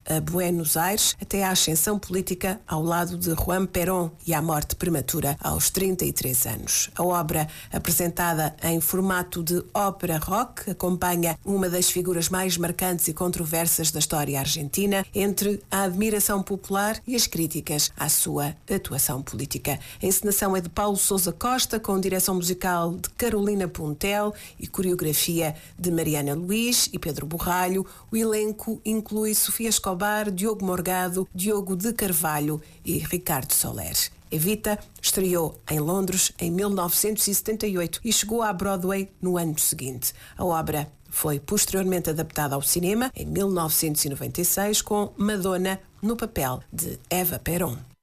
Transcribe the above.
a Buenos Aires até à ascensão política ao lado de Juan Perón e à morte prematura aos 33 anos. A obra, apresentada em formato de ópera rock, acompanha uma das figuras mais marcantes e controversas da história argentina, entre a admiração popular e as críticas à sua atuação política. A encenação é de Paulo Sousa Costa, com direção musical de Carolina Puntel e coreografia de Mariana Luís e Pedro Borralho. O elenco inclui Sofia Escobar, Diogo Morgado, Diogo de Carvalho e Ricardo Soler. Evita estreou em Londres em 1978 e chegou à Broadway no ano seguinte. A obra foi posteriormente adaptada ao cinema em 1996 com Madonna no papel de Eva Perón.